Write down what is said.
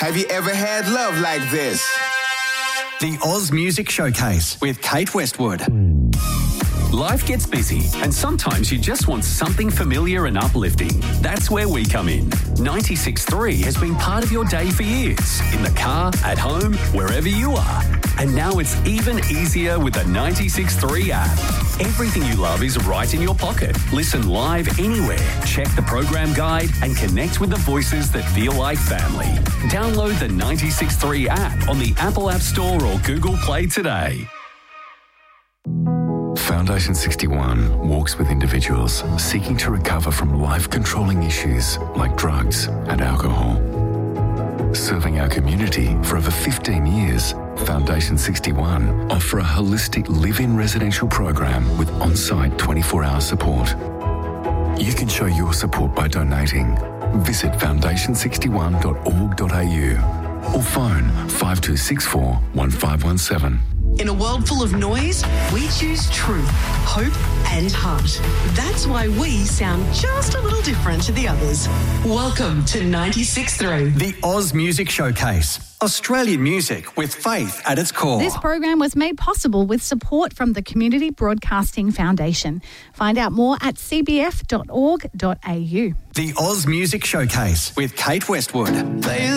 Have you ever had love like this? The Oz Music Showcase with Kate Westwood. Life gets busy and sometimes you just want something familiar and uplifting. That's where we come in. 96.3 has been part of your day for years. In the car, at home, wherever you are. And now it's even easier with the 96.3 app. Everything you love is right in your pocket. Listen live anywhere. Check the program guide and connect with the voices that feel like family. Download the 96.3 app on the Apple App Store or Google Play today. Foundation 61 walks with individuals seeking to recover from life-controlling issues like drugs and alcohol. Serving our community for over 15 years, Foundation 61 offer a holistic live-in residential program with on-site 24-hour support. You can show your support by donating. Visit foundation61.org.au or phone 5264 1517. In a world full of noise, we choose truth, hope and heart. That's why we sound just a little different to the others. Welcome to 96.3. The Oz Music Showcase. Australian music with faith at its core. This program was made possible with support from the Community Broadcasting Foundation. Find out more at cbf.org.au. The Oz Music Showcase with Kate Westwood.